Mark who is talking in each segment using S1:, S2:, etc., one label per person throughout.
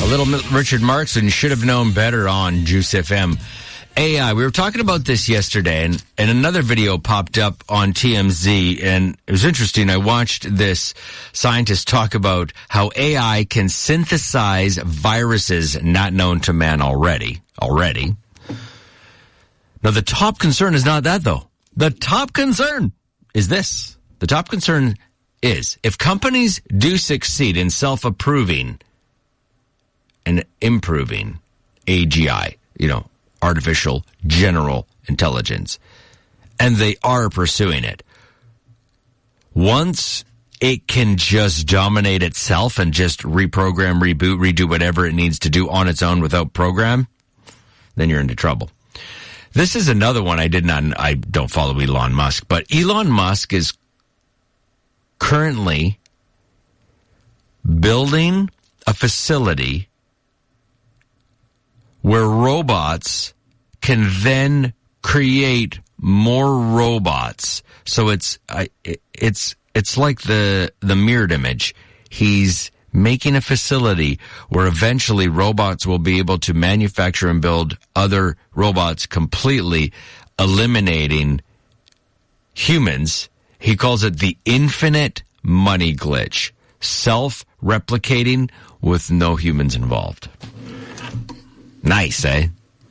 S1: A little Richard Marx, and should have known better on Juice FM. AI, we were talking about this yesterday, and another video popped up on TMZ, and it was interesting. I watched this scientist talk about how AI can synthesize viruses not known to man already. Now, the top concern is not that, though. The top concern is this. The top concern is if companies do succeed in self-approving and improving AGI, artificial general intelligence, and they are pursuing it, once it can just dominate itself and just reprogram, reboot, redo whatever it needs to do on its own without program, then you're into trouble. This is another one I don't follow Elon Musk, but Elon Musk is currently building a facility where robots can then create more robots. So it's like the mirrored image. He's making a facility where eventually robots will be able to manufacture and build other robots, completely eliminating humans. He calls it the infinite money glitch. Self-replicating with no humans involved. Nice, eh?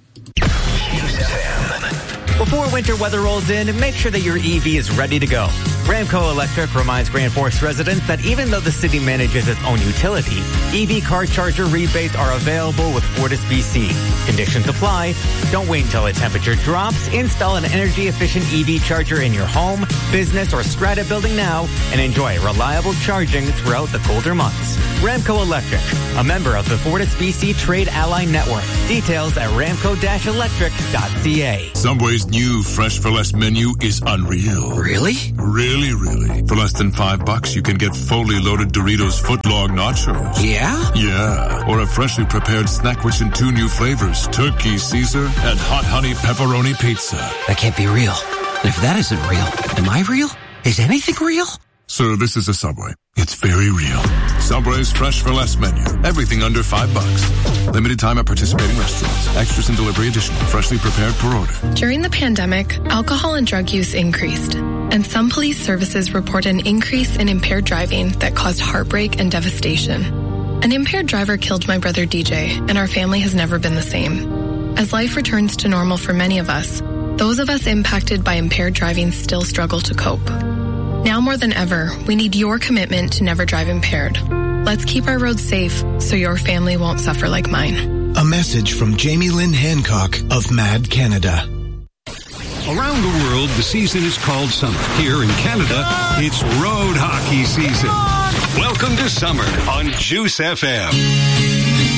S2: Before winter weather rolls in, make sure that your EV is ready to go. Ramco Electric reminds Grand Forks residents that even though the city manages its own utility, EV car charger rebates are available with FortisBC. Conditions apply. Don't wait until the temperature drops. Install an energy-efficient EV charger in your home, business, or strata building now and enjoy reliable charging throughout the colder months. Ramco Electric, a member of the FortisBC Trade Ally Network. Details at ramco-electric.ca.
S3: Subway's new Fresh for Less menu is unreal.
S1: Really?
S3: Really. For less than $5, you can get fully loaded Doritos footlong nachos.
S1: Yeah?
S3: Yeah. Or a freshly prepared snack rich in 2 new flavors, Turkey Caesar and Hot Honey Pepperoni Pizza.
S4: That can't be real. If that isn't real, am I real? Is anything real?
S3: Sir, this is a Subway. It's very real. Subway's Fresh for Less menu. Everything under $5. Limited time at participating restaurants. Extras and delivery additional. Freshly prepared per order.
S5: During the pandemic, alcohol and drug use increased, and some police services report an increase in impaired driving that caused heartbreak and devastation. An impaired driver killed my brother DJ, and our family has never been the same. As life returns to normal for many of us, those of us impacted by impaired driving still struggle to cope. Now more than ever, we need your commitment to never drive impaired. Let's keep our roads safe so your family won't suffer like mine.
S6: A message from Jamie Lynn Hancock of MAD Canada.
S7: Around the world, the season is called summer. Here in Canada, it's road hockey season. Welcome to summer on Juice FM.